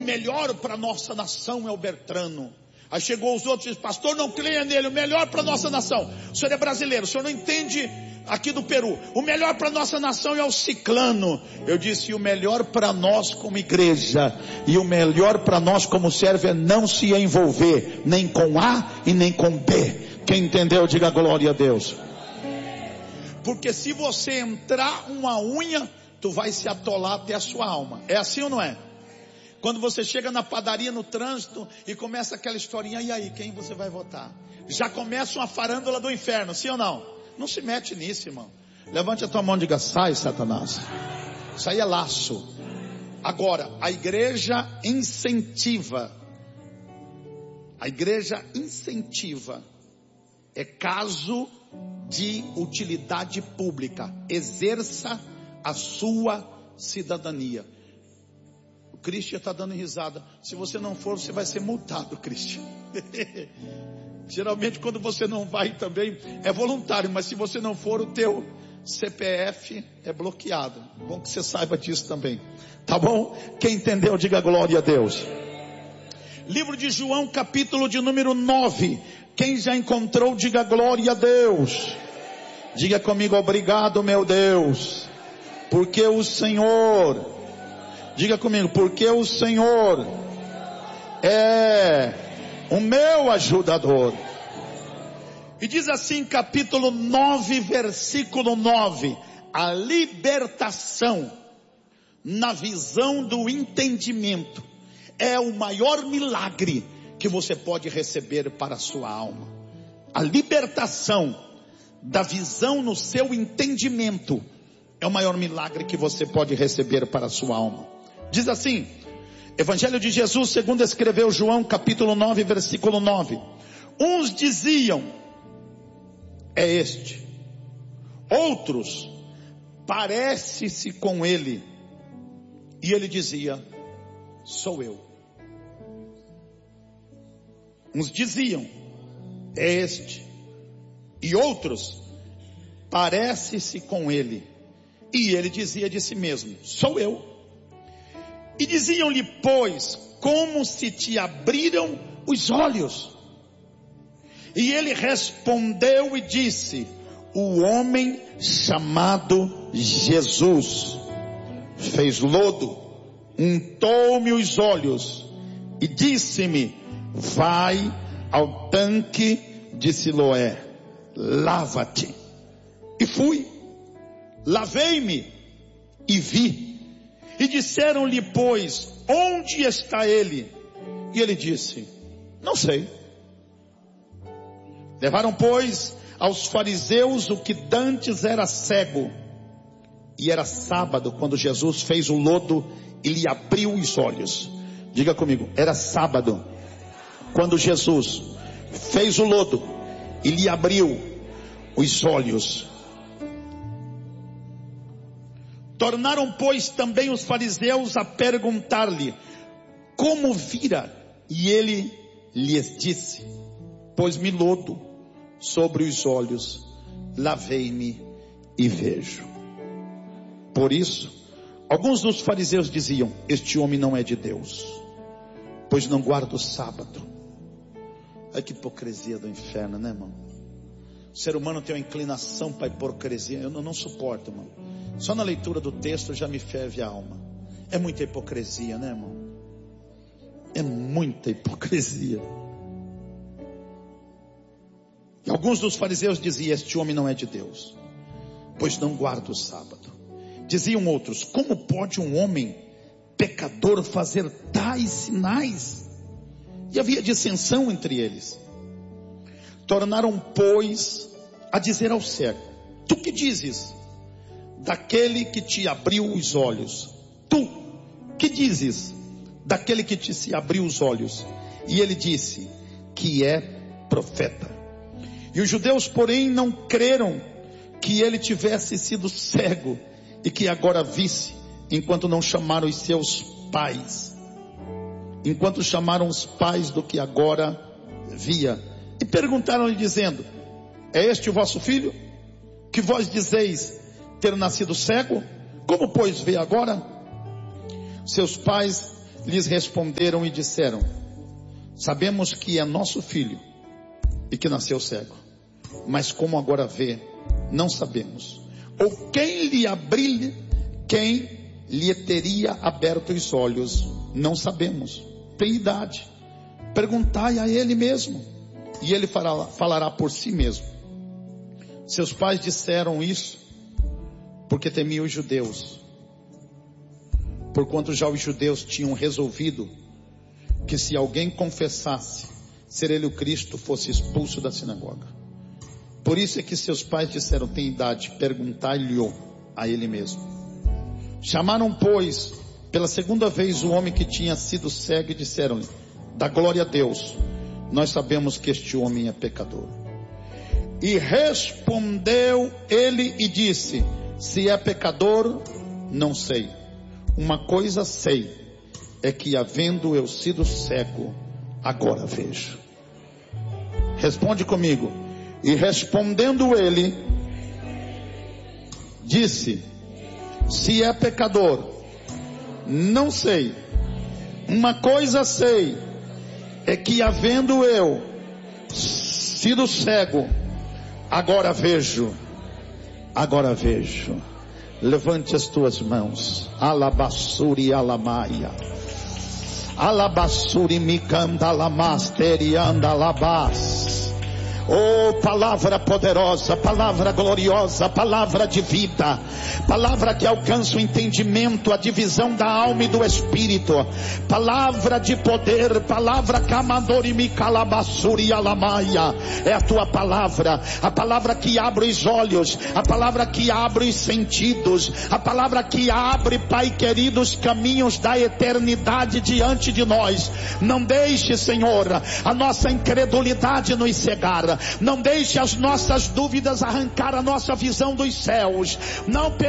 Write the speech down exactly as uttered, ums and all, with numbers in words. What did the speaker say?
melhor para nossa nação é o Bertrano. Aí chegou os outros e disse: pastor, não creia nele, o melhor para nossa nação. O senhor é brasileiro, o senhor não entende aqui do Peru. O melhor para nossa nação é o ciclano. Eu disse: e o melhor para nós como igreja, e o melhor para nós como servo é não se envolver nem com A e nem com B. Quem entendeu, diga glória a Deus. Porque se você entrar uma unha, tu vai se atolar até a sua alma. É assim ou não é? Quando você chega na padaria, no trânsito, e começa aquela historinha: e aí, quem você vai votar? Já começa uma farândola do inferno, sim ou não? Não se mete nisso, irmão. Levante a tua mão e diga: sai, Satanás. Isso aí é laço. Agora, a igreja incentiva. A igreja incentiva. É caso de utilidade pública. Exerça a sua cidadania. O Cristian está dando risada. Se você não for, você vai ser multado, Cristian. Geralmente quando você não vai também é voluntário, mas se você não for, o teu C P F é bloqueado. Bom que você saiba disso também. Tá bom? Quem entendeu, diga glória a Deus. Livro de João, capítulo de número nove. Quem já encontrou, diga glória a Deus. Diga comigo: obrigado, meu Deus, porque o Senhor... Diga comigo: porque o Senhor é o meu ajudador. E diz assim, capítulo nove, versículo nove: a libertação na visão do entendimento é o maior milagre que você pode receber para a sua alma. A libertação da visão no seu entendimento é o maior milagre que você pode receber para a sua alma. Diz assim, Evangelho de Jesus segundo escreveu João, capítulo nove, versículo nove. Uns diziam: é este. Outros: parece-se com ele. E ele dizia: sou eu. Uns diziam: é este. E outros: parece-se com ele. E ele dizia de si mesmo: sou eu. E diziam-lhe, pois, como se te abriram os olhos? E ele respondeu e disse: o homem chamado Jesus fez lodo, untou-me os olhos e disse-me: vai ao tanque de Siloé, lava-te. E fui, lavei-me e vi. E disseram-lhe, pois, onde está ele? E ele disse: não sei. Levaram, pois, aos fariseus o que dantes era cego. E era sábado quando Jesus fez o lodo e lhe abriu os olhos. Diga comigo: era sábado quando Jesus fez o lodo e lhe abriu os olhos. Tornaram, pois, também os fariseus a perguntar-lhe como vira. E ele lhes disse: pôs-me lodo sobre os olhos, lavei-me e vejo. Por isso, alguns dos fariseus diziam: este homem não é de Deus, pois não guarda o sábado. Olha que hipocrisia do inferno, né, irmão? O ser humano tem uma inclinação para a hipocrisia. Eu não, não suporto, irmão. Só na leitura do texto já me ferve a alma. É muita hipocrisia, né, irmão? É muita hipocrisia. E alguns dos fariseus diziam: este homem não é de Deus, pois não guarda o sábado. Diziam outros: como pode um homem pecador fazer tais sinais? E havia dissensão entre eles. Tornaram, pois, a dizer ao cego: tu que dizes daquele que te abriu os olhos? Tu que dizes daquele que te se abriu os olhos? E ele disse que é profeta. E os judeus, porém, não creram que ele tivesse sido cego e que agora visse, enquanto não chamaram os seus pais, enquanto chamaram os pais do que agora via. E perguntaram-lhe dizendo: é este o vosso filho, que vós dizeis ter nascido cego? Como pois vê agora? Seus pais lhes responderam e disseram: sabemos que é nosso filho e que nasceu cego, mas como agora vê, não sabemos. Ou quem lhe abriu, quem lhe teria aberto os olhos, não sabemos. Tem idade, perguntai a ele mesmo, e ele fará, falará por si mesmo. Seus pais disseram isso porque temiam os judeus, porquanto já os judeus tinham resolvido que se alguém confessasse ser ele o Cristo, fosse expulso da sinagoga. Por isso é que seus pais disseram: tem idade, perguntai-lhe a ele mesmo. Chamaram, pois, pela segunda vez o homem que tinha sido cego e disseram-lhe: dá glória a Deus, nós sabemos que este homem é pecador. E respondeu ele e disse: se é pecador, não sei. Uma coisa sei, é que havendo eu sido cego, agora vejo. Responde comigo. E respondendo ele, disse: se é pecador, não sei. Uma coisa sei, é que havendo eu sido cego, agora vejo. Agora vejo. Levante as tuas mãos. Alabassuri alamaia. Alabassuri mikanda alamasteri andalabas. Oh, palavra poderosa, palavra gloriosa, palavra de vida, palavra que alcança o entendimento, a divisão da alma e do espírito, palavra de poder, palavra kamadori mikalabassuri alamaia. É a tua palavra, a palavra que abre os olhos, a palavra que abre os sentidos, a palavra que abre, Pai querido, os caminhos da eternidade diante de nós. Não deixe, Senhor, a nossa incredulidade nos cegar. Não deixe as nossas dúvidas arrancar a nossa visão dos céus. Não